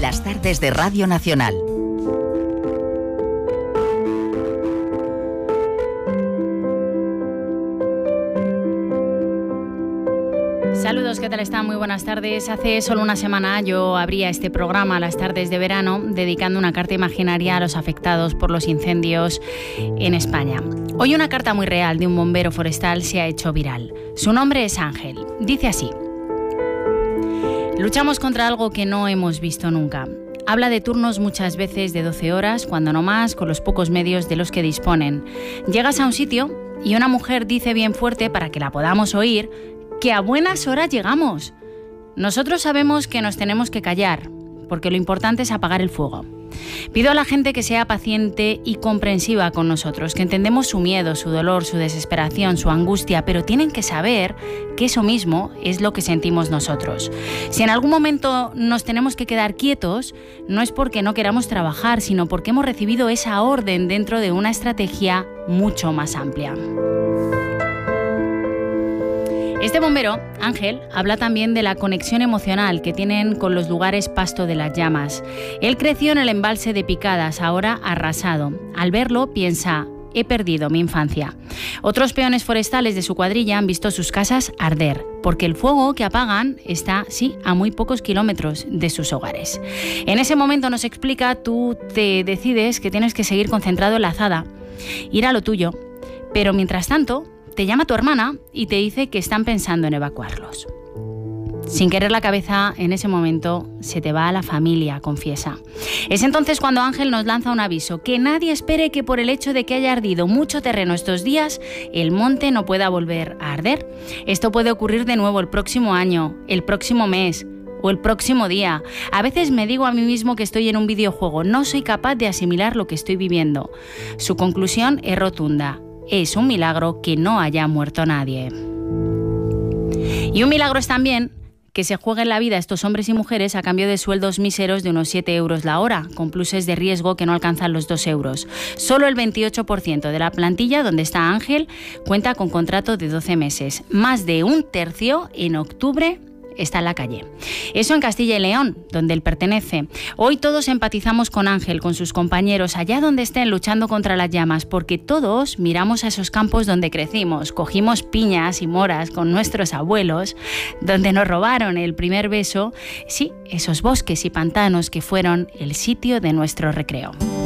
las tardes de Radio Nacional. Saludos, ¿qué tal están? Muy buenas tardes. Hace solo una semana yo abría este programa, Las tardes de verano, dedicando una carta imaginaria a los afectados por los incendios en España. Hoy una carta muy real de un bombero forestal se ha hecho viral. Su nombre es Ángel. Dice así: luchamos contra algo que no hemos visto nunca. Habla de turnos muchas veces de 12 horas, cuando no más, con los pocos medios de los que disponen. Llegas a un sitio y una mujer dice bien fuerte, para que la podamos oír, que a buenas horas llegamos. Nosotros sabemos que nos tenemos que callar, porque lo importante es apagar el fuego. Pido a la gente que sea paciente y comprensiva con nosotros, que entendemos su miedo, su dolor, su desesperación, su angustia, pero tienen que saber que eso mismo es lo que sentimos nosotros. Si en algún momento nos tenemos que quedar quietos, no es porque no queramos trabajar, sino porque hemos recibido esa orden dentro de una estrategia mucho más amplia. Este bombero, Ángel, habla también de la conexión emocional que tienen con los lugares pasto de las llamas. Él creció en el embalse de Picadas, ahora arrasado. Al verlo piensa: he perdido mi infancia. Otros peones forestales de su cuadrilla han visto sus casas arder, porque el fuego que apagan está, sí, a muy pocos kilómetros de sus hogares. En ese momento, nos explica, tú te decides que tienes que seguir concentrado en la azada, ir a lo tuyo, pero mientras tanto te llama tu hermana y te dice que están pensando en evacuarlos. Sin querer, la cabeza en ese momento se te va a la familia, confiesa. Es entonces cuando Ángel nos lanza un aviso: que nadie espere que por el hecho de que haya ardido mucho terreno estos días, el monte no pueda volver a arder. Esto puede ocurrir de nuevo el próximo año, el próximo mes o el próximo día. A veces me digo a mí mismo que estoy en un videojuego, no soy capaz de asimilar lo que estoy viviendo. Su conclusión es rotunda: es un milagro que no haya muerto nadie. Y un milagro es también que se jueguen la vida estos hombres y mujeres a cambio de sueldos míseros de unos 7 euros la hora, con pluses de riesgo que no alcanzan los 2 euros. Solo el 28% de la plantilla donde está Ángel cuenta con contrato de 12 meses. Más de un tercio en octubre está en la calle. Eso en Castilla y León, donde él pertenece. Hoy todos empatizamos con Ángel, con sus compañeros, allá donde estén luchando contra las llamas, porque todos miramos a esos campos donde crecimos, cogimos piñas y moras con nuestros abuelos, donde nos robaron el primer beso, sí, esos bosques y pantanos que fueron el sitio de nuestro recreo.